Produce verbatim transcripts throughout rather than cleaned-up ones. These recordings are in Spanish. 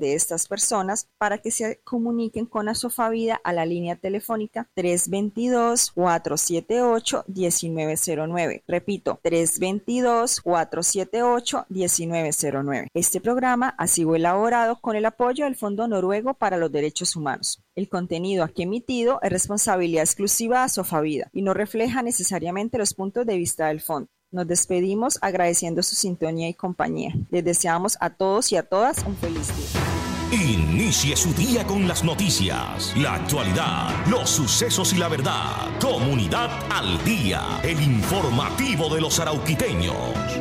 de estas personas para que se comuniquen con Asofavida a la línea telefónica tres dos dos, cuatro siete ocho, uno nueve cero nueve. Repito, tres dos dos, cuatro siete ocho, uno nueve cero nueve. Este programa ha sido elaborado con el apoyo del Fondo Noruego para los Derechos Humanos. El contenido aquí emitido es responsabilidad exclusiva de Asofavida y no refleja necesariamente los puntos de vista del fondo. Nos despedimos agradeciendo su sintonía y compañía. Les deseamos a todos y a todas un feliz día. Inicie su día con las noticias, la actualidad, los sucesos y la verdad. Comunidad al Día, el informativo de los arauquiteños.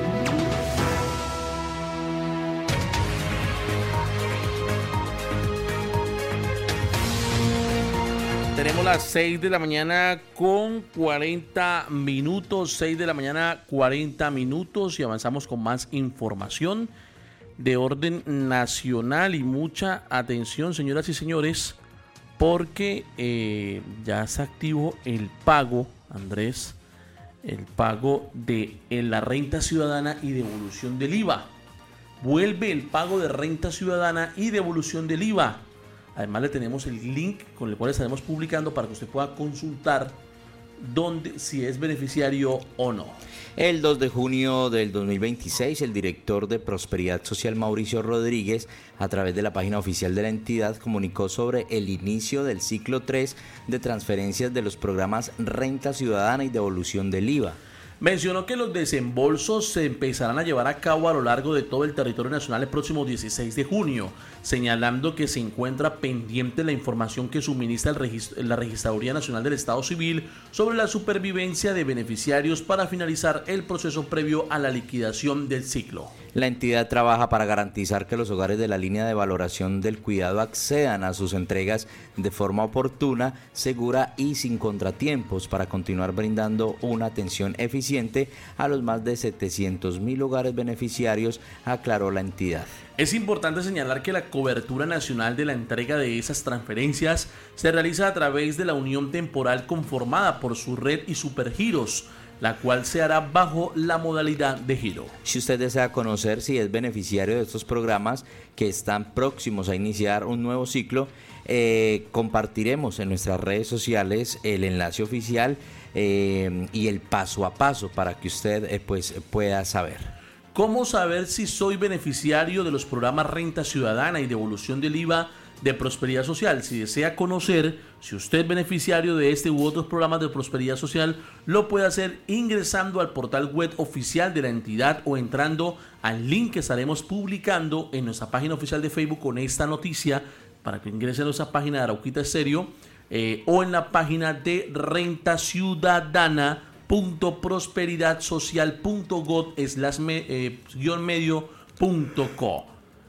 Tenemos las seis de la mañana con cuarenta minutos, seis de la mañana cuarenta minutos y avanzamos con más información de orden nacional y mucha atención, señoras y señores, porque eh, ya se activó el pago, Andrés, el pago de en la renta ciudadana y devolución del I V A. Vuelve el pago de renta ciudadana y devolución del I V A. Además le tenemos el link con el cual estaremos publicando para que usted pueda consultar dónde, si es beneficiario o no. El dos de junio del dos mil veintiséis, el director de Prosperidad Social, Mauricio Rodríguez, a través de la página oficial de la entidad, comunicó sobre el inicio del ciclo tres de transferencias de los programas Renta Ciudadana y Devolución del I V A. Mencionó que los desembolsos se empezarán a llevar a cabo a lo largo de todo el territorio nacional el próximo dieciséis de junio, señalando que se encuentra pendiente la información que suministra el registro, la Registraduría Nacional del Estado Civil sobre la supervivencia de beneficiarios para finalizar el proceso previo a la liquidación del ciclo. La entidad trabaja para garantizar que los hogares de la línea de valoración del cuidado accedan a sus entregas de forma oportuna, segura y sin contratiempos para continuar brindando una atención eficiente a los más de setecientos mil hogares beneficiarios, aclaró la entidad. Es importante señalar que la cobertura nacional de la entrega de esas transferencias se realiza a través de la unión temporal conformada por su red y Supergiros, la cual se hará bajo la modalidad de giro. Si usted desea conocer si es beneficiario de estos programas que están próximos a iniciar un nuevo ciclo, eh, compartiremos en nuestras redes sociales el enlace oficial eh, y el paso a paso para que usted eh, pues, pueda saber. ¿Cómo saber si soy beneficiario de los programas Renta Ciudadana y Devolución del I V A de Prosperidad Social? Si desea conocer si usted es beneficiario de este u otros programas de Prosperidad Social, lo puede hacer ingresando al portal web oficial de la entidad o entrando al link que estaremos publicando en nuestra página oficial de Facebook con esta noticia, para que ingrese a nuestra página de Arauquita Estéreo eh, o en la página de Renta Ciudadana punto prosperidad social punto gov slash guión medio punto co,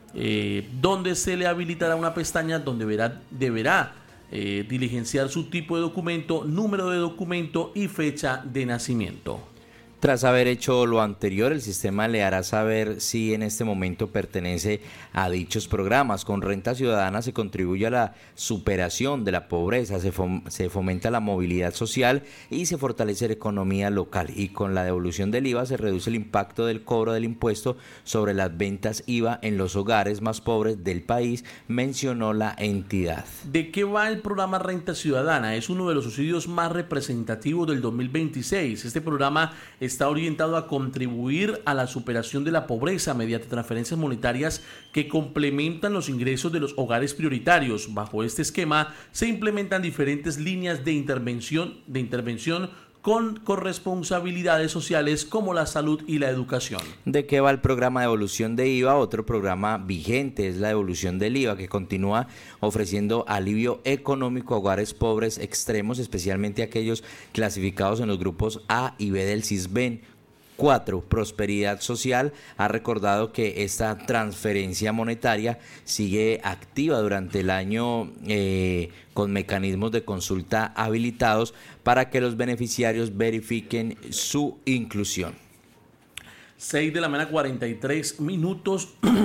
eh, donde se le habilitará una pestaña donde verá, deberá eh, diligenciar su tipo de documento, número de documento y fecha de nacimiento. Tras haber hecho lo anterior, el sistema le hará saber si en este momento pertenece a dichos programas. Con Renta Ciudadana se contribuye a la superación de la pobreza, se, fom- se fomenta la movilidad social y se fortalece la economía local. Y con la devolución del I V A se reduce el impacto del cobro del impuesto sobre las ventas I V A en los hogares más pobres del país, mencionó la entidad. ¿De qué va el programa Renta Ciudadana? Es uno de los subsidios más representativos del dos mil veintiséis. Este programa es está orientado a contribuir a la superación de la pobreza mediante transferencias monetarias que complementan los ingresos de los hogares prioritarios. Bajo este esquema se implementan diferentes líneas de intervención, de intervención con corresponsabilidades sociales como la salud y la educación. ¿De qué va el programa de devolución de I V A? Otro programa vigente es la devolución del I V A, que continúa ofreciendo alivio económico a hogares pobres extremos, especialmente aquellos clasificados en los grupos A y B del CISBEN. Cuatro, Prosperidad Social ha recordado que esta transferencia monetaria sigue activa durante el año eh, con mecanismos de consulta habilitados para que los beneficiarios verifiquen su inclusión. seis de la mañana, cuarenta y tres minutos.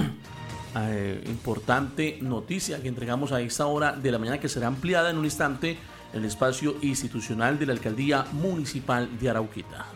eh, importante noticia que entregamos a esta hora de la mañana, que será ampliada en un instante en el espacio institucional de la Alcaldía Municipal de Arauquita.